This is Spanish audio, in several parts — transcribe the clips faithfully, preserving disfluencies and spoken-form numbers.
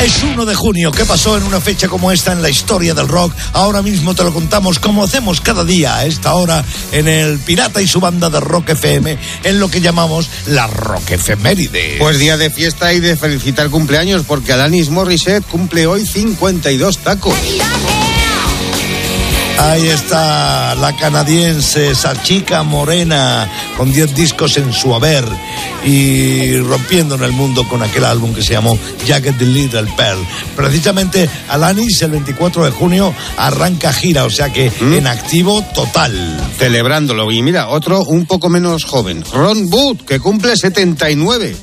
Es uno de junio. ¿Qué pasó en una fecha como esta en la historia del rock? Ahora mismo te lo contamos como hacemos cada día a esta hora en el Pirata y su banda de Rock F M, en lo que llamamos la Rock Efeméride. Pues día de fiesta y de felicitar cumpleaños, porque Alanis Morissette cumple hoy cincuenta y dos tacos. Ahí está la canadiense, esa chica morena con diez discos en su haber y rompiendo en el mundo con aquel álbum que se llamó Jagged Little Pearl. Precisamente Alanis el veinticuatro de junio arranca gira, o sea que ¿Mm? en activo total. Celebrándolo. Y mira, otro un poco menos joven, Ron Wood, que cumple setenta y nueve.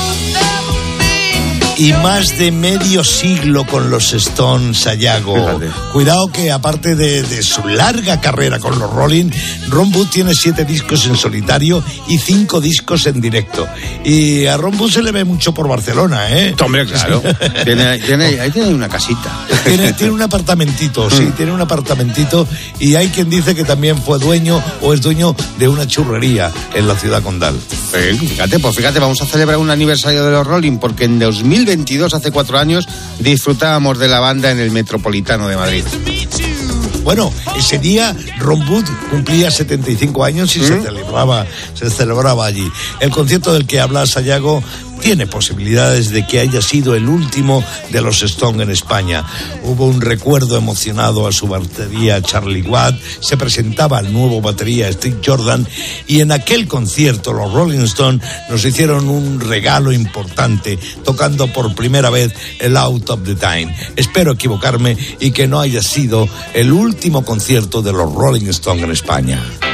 Y más de medio siglo con los Stones, Sayago. Fíjate. Cuidado que aparte de, de su larga carrera con los Rolling, Ron Wood tiene siete discos en solitario y cinco discos en directo. Y a Ron Wood se le ve mucho por Barcelona, ¿eh? Hombre, claro. tiene, tiene, ahí tiene una casita. Tiene, tiene un apartamentito, sí, mm. tiene un apartamentito. Y hay quien dice que también fue dueño o es dueño de una churrería en la ciudad condal. Eh, fíjate, pues fíjate, vamos a celebrar un aniversario de los Rolling, porque en dos mil veintidós, hace cuatro años, disfrutábamos de la banda en el Metropolitano de Madrid. Bueno, ese día Ron Wood cumplía setenta y cinco años y ¿Mm? se celebraba, se celebraba allí. El concierto del que habla Sayago tiene posibilidades de que haya sido el último de los Stones en España. Hubo un recuerdo emocionado a su batería Charlie Watt, se presentaba el nuevo batería Steve Jordan, y en aquel concierto los Rolling Stones nos hicieron un regalo importante, tocando por primera vez el Out of the Time. Espero equivocarme y que no haya sido el último concierto de los Rolling Stones en España.